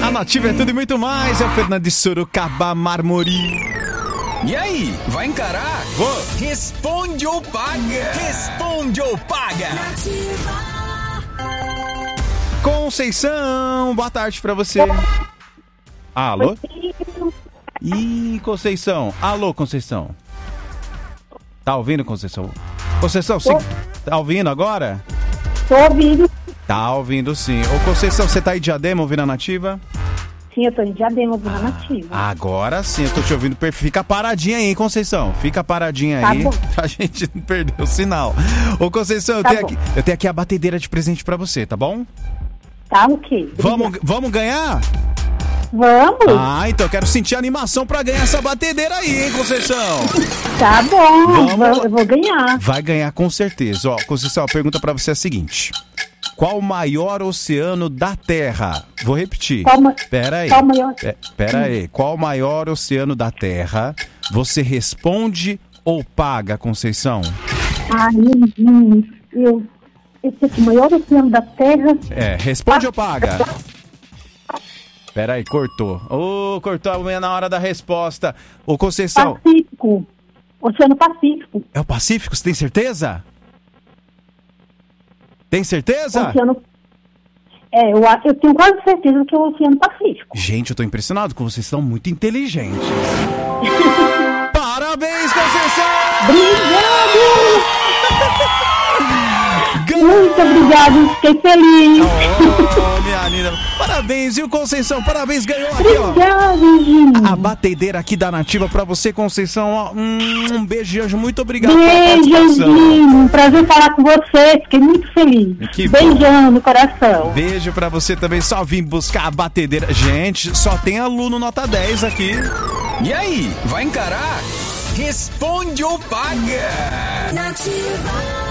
Na Nativa é tudo e muito mais. É o Fernando de Sorocaba, Marmorim. E aí, vai encarar? Vou. Responde ou paga? Responde ou paga? Conceição, boa tarde pra você. Alô? Ih, Conceição. Alô, Conceição. Tá ouvindo, Conceição? Conceição, sim. Tá ouvindo agora? Tô ouvindo. Tá ouvindo sim. Ô, Conceição, você tá aí de Diadema ouvindo a Nativa? Sim, eu tô em Diadema ouvindo a Nativa. Agora sim, eu tô te ouvindo. Fica paradinha aí, hein, Conceição? Fica paradinha aí, bom. pra gente não perder o sinal. Ô, Conceição, eu tenho aqui a batedeira de presente pra você, tá bom? Tá ok. Vamos ganhar? Vamos. Ah, então eu quero sentir animação pra ganhar essa batedeira aí, hein, Conceição? Tá bom, Vamos. eu vou ganhar. Vai ganhar com certeza. Ó, Conceição, a pergunta pra você é a seguinte. Qual o maior oceano da Terra? Vou repetir. Pera aí. Pera aí. Qual o maior oceano da Terra? Você responde ou paga, Conceição? Esse aqui, o maior oceano da Terra. Responde ou paga? Pera aí, cortou. Cortou a manhã na hora da resposta. Ô, Conceição. Pacífico. Oceano Pacífico. É o Pacífico, você tem certeza? Tem certeza? Oceano... eu tenho quase certeza que é o Oceano Pacífico. Gente, eu tô impressionado com vocês, são muito inteligentes. Parabéns, Conceição! Obrigado! Muito obrigado, fiquei feliz. Minha linda. Parabéns, viu, Conceição? Parabéns, ganhou aqui, Obrigado, Virgínio. a batedeira aqui da Nativa pra você, Conceição. Ó, um beijo de anjo, muito obrigado Beijo, Virgínio. Um prazer falar com você, fiquei muito feliz. Que beijão no coração. Beijo pra você também, só vim buscar a batedeira. Gente, só tem aluno nota 10 aqui. E aí, vai encarar? Responde ou paga? Nativa.